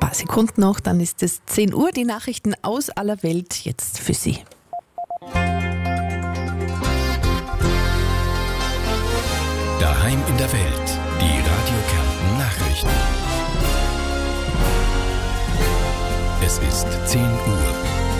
paar Sekunden noch, dann ist es 10 Uhr. Die Nachrichten aus aller Welt jetzt für Sie. Daheim in der Welt, die Radio Kärnten Nachrichten. Es ist 10 Uhr.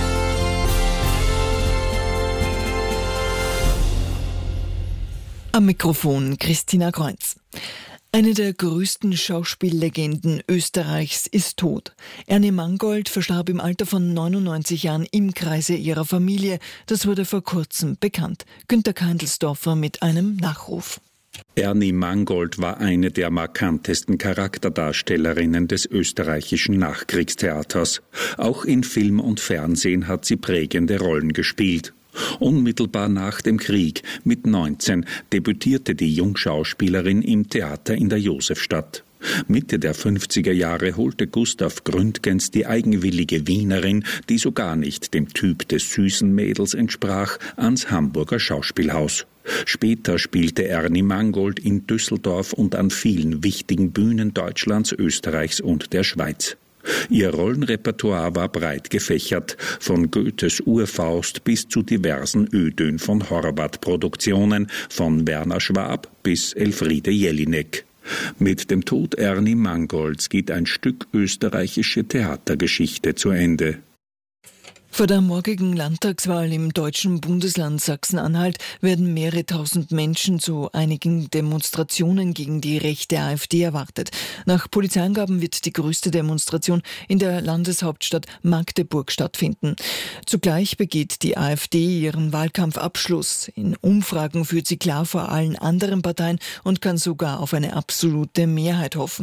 Am Mikrofon Christina Kreuz. Eine der größten Schauspiellegenden Österreichs ist tot. Ernie Mangold verstarb im Alter von 99 Jahren im Kreise ihrer Familie. Das wurde vor kurzem bekannt. Günter Keindelsdorfer mit einem Nachruf. Ernie Mangold war eine der markantesten Charakterdarstellerinnen des österreichischen Nachkriegstheaters. Auch in Film und Fernsehen hat sie prägende Rollen gespielt. Unmittelbar nach dem Krieg, mit 19, debütierte die Jungschauspielerin im Theater in der Josefstadt. Mitte der 50er Jahre holte Gustav Gründgens die eigenwillige Wienerin, die so gar nicht dem Typ des süßen Mädels entsprach, ans Hamburger Schauspielhaus. Später spielte Ernie Mangold in Düsseldorf und an vielen wichtigen Bühnen Deutschlands, Österreichs und der Schweiz. Ihr Rollenrepertoire war breit gefächert, von Goethes Urfaust bis zu diversen Ödön von Horvath-Produktionen, von Werner Schwab bis Elfriede Jelinek. Mit dem Tod Ernie Mangolds geht ein Stück österreichische Theatergeschichte zu Ende. Vor der morgigen Landtagswahl im deutschen Bundesland Sachsen-Anhalt werden mehrere tausend Menschen zu einigen Demonstrationen gegen die rechte AfD erwartet. Nach Polizeiangaben wird die größte Demonstration in der Landeshauptstadt Magdeburg stattfinden. Zugleich begeht die AfD ihren Wahlkampfabschluss. In Umfragen führt sie klar vor allen anderen Parteien und kann sogar auf eine absolute Mehrheit hoffen.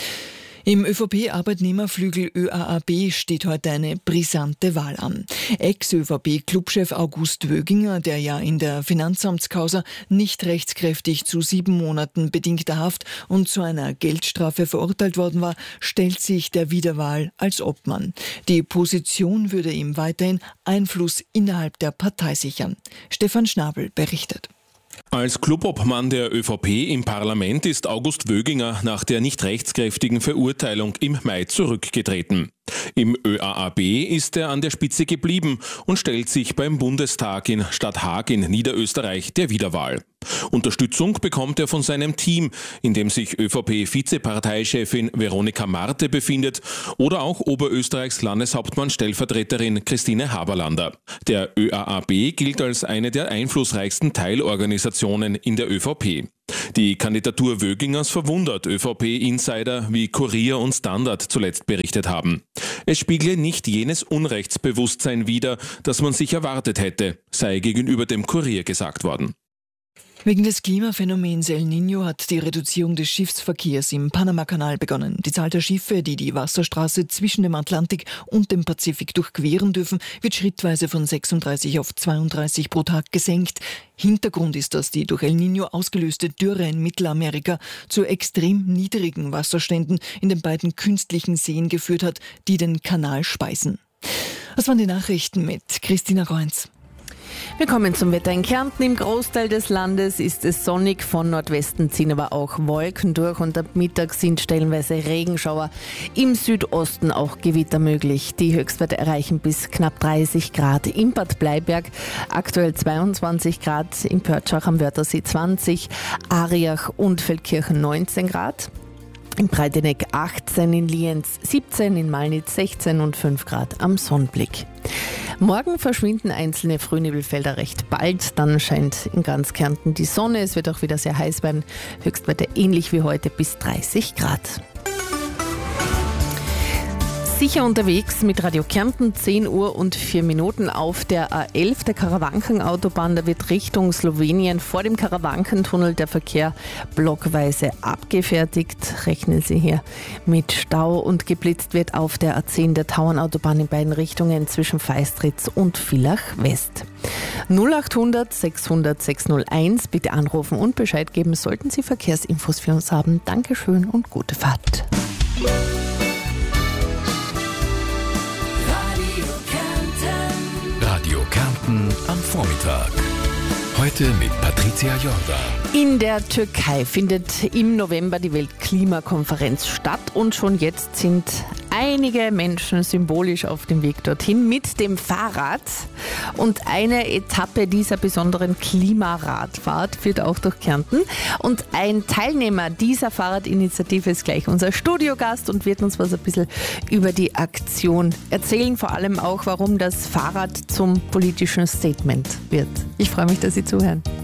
Im ÖVP-Arbeitnehmerflügel ÖAAB steht heute eine brisante Wahl an. Ex-ÖVP-Clubchef August Wöginger, der ja in der Finanzamtskausa nicht rechtskräftig zu 7 Monaten bedingter Haft und zu einer Geldstrafe verurteilt worden war, stellt sich der Wiederwahl als Obmann. Die Position würde ihm weiterhin Einfluss innerhalb der Partei sichern. Stefan Schnabel berichtet. Als Clubobmann der ÖVP im Parlament ist August Wöginger nach der nicht rechtskräftigen Verurteilung im Mai zurückgetreten. Im ÖAAB ist er an der Spitze geblieben und stellt sich beim Bundestag in Stadthaag in Niederösterreich der Wiederwahl. Unterstützung bekommt er von seinem Team, in dem sich ÖVP-Vizeparteichefin Veronika Marte befindet oder auch Oberösterreichs Landeshauptmann-Stellvertreterin Christine Haberlander. Der ÖAAB gilt als eine der einflussreichsten Teilorganisationen in der ÖVP. Die Kandidatur Wögingers verwundert ÖVP-Insider, wie Kurier und Standard zuletzt berichtet haben. Es spiegle nicht jenes Unrechtsbewusstsein wider, das man sich erwartet hätte, sei gegenüber dem Kurier gesagt worden. Wegen des Klimaphänomens El Niño hat die Reduzierung des Schiffsverkehrs im Panamakanal begonnen. Die Zahl der Schiffe, die die Wasserstraße zwischen dem Atlantik und dem Pazifik durchqueren dürfen, wird schrittweise von 36 auf 32 pro Tag gesenkt. Hintergrund ist, dass die durch El Niño ausgelöste Dürre in Mittelamerika zu extrem niedrigen Wasserständen in den beiden künstlichen Seen geführt hat, die den Kanal speisen. Das waren die Nachrichten mit Christina Kreuz. Wir kommen zum Wetter in Kärnten. Im Großteil des Landes ist es sonnig, von Nordwesten ziehen aber auch Wolken durch und am Mittag sind stellenweise Regenschauer. Im Südosten auch Gewitter möglich. Die Höchstwerte erreichen bis knapp 30 Grad in Bad Bleiberg, aktuell 22 Grad, in Pörtschach am Wörthersee 20, Ariach und Feldkirchen 19 Grad. In Breiteneck 18, in Lienz 17, in Malnitz 16 und 5 Grad am Sonnenblick. Morgen verschwinden einzelne Frühnebelfelder recht bald, dann scheint in ganz Kärnten die Sonne. Es wird auch wieder sehr heiß werden, Höchstwerte ähnlich wie heute bis 30 Grad. Sicher unterwegs mit Radio Kärnten, 10 Uhr und 4 Minuten auf der A11, der Karawanken-Autobahn. Da wird Richtung Slowenien vor dem Karawankentunnel der Verkehr blockweise abgefertigt. Rechnen Sie hier mit Stau und geblitzt wird auf der A10 der Tauernautobahn in beiden Richtungen zwischen Feistritz und Villach West. 0800 600 601 bitte anrufen und Bescheid geben, sollten Sie Verkehrsinfos für uns haben. Dankeschön und gute Fahrt. Radio Kärnten am Vormittag. Heute mit Patricia Jordan. In der Türkei findet im November die Weltklimakonferenz statt und schon jetzt sind einige Menschen symbolisch auf dem Weg dorthin mit dem Fahrrad. Und eine Etappe dieser besonderen Klimaradfahrt führt auch durch Kärnten. Und ein Teilnehmer dieser Fahrradinitiative ist gleich unser Studiogast und wird uns was ein bisschen über die Aktion erzählen. Vor allem auch, warum das Fahrrad zum politischen Statement wird. Ich freue mich, dass Sie zuhören.